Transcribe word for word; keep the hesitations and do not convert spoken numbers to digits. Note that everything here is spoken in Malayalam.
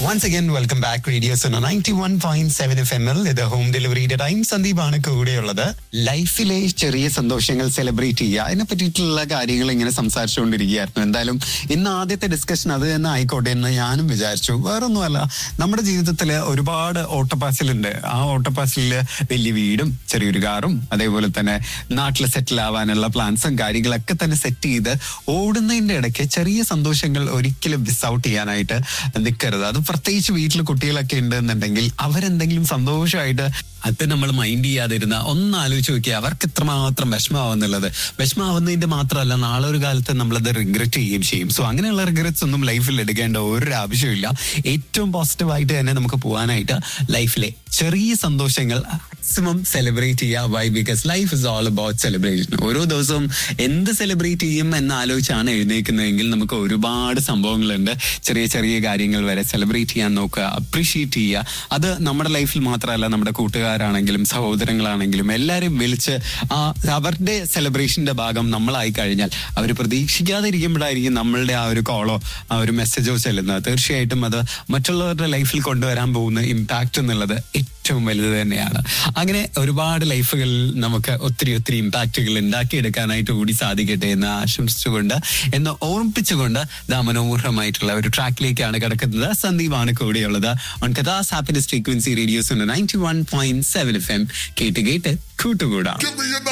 Once again, welcome back. Radio Suno ninety-one point seven F M. ഇത് ഹോം ഡെലിവറിയുടെ ടൈം. സന്ദീപാണ് കൂടെയുള്ളത്. ലൈഫിലെ ചെറിയ സന്തോഷങ്ങൾ സെലിബ്രേറ്റ് ചെയ്യുക, അതിനെ പറ്റിയിട്ടുള്ള കാര്യങ്ങൾ ഇങ്ങനെ സംസാരിച്ചുകൊണ്ടിരിക്കുകയായിരുന്നു. എന്തായാലും ഇന്ന് ആദ്യത്തെ ഡിസ്കഷൻ അത് തന്നെ ആയിക്കോട്ടെ എന്ന് ഞാനും വിചാരിച്ചു. വേറൊന്നുമല്ല, നമ്മുടെ ജീവിതത്തിൽ ഒരുപാട് ഓട്ടപ്പാസിലുണ്ട്. ആ ഓട്ടപ്പാസിലില് വലിയ വീടും ചെറിയൊരു കാറും അതേപോലെ തന്നെ നാട്ടിൽ സെറ്റിൽ ആവാനുള്ള പ്ലാൻസും കാര്യങ്ങളൊക്കെ തന്നെ സെറ്റ് ചെയ്ത് ഓടുന്നതിന്റെ ഇടയ്ക്ക് ചെറിയ സന്തോഷങ്ങൾ ഒരിക്കലും മിസ് ഔട്ട് ചെയ്യാനായിട്ട് നിൽക്കരുത്. അത് പ്രത്യേകിച്ച് വീട്ടിൽ കുട്ടികളൊക്കെ ഉണ്ടെന്നുണ്ടെങ്കിൽ അവരെന്തെങ്കിലും സന്തോഷമായിട്ട് അത് നമ്മൾ മൈൻഡ് ചെയ്യാതിരുന്ന ഒന്ന് ആലോചിച്ച് നോക്കിയാൽ അവർക്ക് എത്രമാത്രം വിഷമാവുന്നുള്ളത്. വിഷമാവുന്നതിന്റെ മാത്രമല്ല, നാളെ ഒരു കാലത്ത് നമ്മളത് റിഗ്രറ്റ് ചെയ്യുകയും ചെയ്യും. സോ അങ്ങനെയുള്ള റിഗ്രറ്റ്സ് ഒന്നും ലൈഫിൽ എടുക്കേണ്ട ഒരു ആവശ്യമില്ല. ഏറ്റവും പോസിറ്റീവായിട്ട് തന്നെ നമുക്ക് പോകാനായിട്ട് ലൈഫിലെ ചെറിയ സന്തോഷങ്ങൾ മാക്സിമം സെലിബ്രേറ്റ് ചെയ്യുക. Y? Because life is all about celebration. ഓരോ ദിവസവും എന്ത് സെലിബ്രേറ്റ് ചെയ്യും എന്നാലോചിച്ചാണ് എഴുന്നേൽക്കുന്നതെങ്കിൽ നമുക്ക് ഒരുപാട് സംഭവങ്ങളുണ്ട്. ചെറിയ ചെറിയ കാര്യങ്ങൾ വരെ സെലിബ്രേറ്റ് ചെയ്യാൻ നോക്കുക, അപ്രീഷിയേറ്റ് ചെയ്യുക. അത് നമ്മുടെ ലൈഫിൽ മാത്രമല്ല, നമ്മുടെ കൂട്ടുകാരാണെങ്കിലും സഹോദരങ്ങളാണെങ്കിലും എല്ലാവരും വിളിച്ച് ആ അവരുടെ സെലിബ്രേഷന്റെ ഭാഗം നമ്മളായി കഴിഞ്ഞാൽ അവർ പ്രതീക്ഷിക്കാതെ ഇരിക്കുമ്പോഴായിരിക്കും നമ്മളുടെ ആ ഒരു കോളോ ആ ഒരു മെസ്സേജോ ചെല്ലുന്നത്. തീർച്ചയായിട്ടും അത് മറ്റുള്ളവരുടെ ലൈഫിൽ കൊണ്ടുവരാൻ പോകുന്ന ഇമ്പാക്റ്റ് എന്നുള്ളത് ഏറ്റവും വലുത് തന്നെയാണ്. അങ്ങനെ ഒരുപാട് ലൈഫുകളിൽ നമുക്ക് ഒത്തിരി ഒത്തിരി ഇമ്പാക്റ്റുകൾ ഉണ്ടാക്കിയെടുക്കാനായിട്ട് കൂടി സാധിക്കട്ടെ എന്ന് ആശംസിച്ചുകൊണ്ട്, എന്ന് ഓർമ്മിപ്പിച്ചുകൊണ്ട് ദാ മനോഹരമായിട്ടുള്ള ഒരു ട്രാക്കിലേക്കാണ് കിടക്കുന്നത്. സന്ദീപാണ് കൂടെയുള്ളത്. On കഥാസ് happiness frequency radio Suno ninety one point seven F M. കേട്ട് കേട്ട് കൂട്ടുകൂടാം.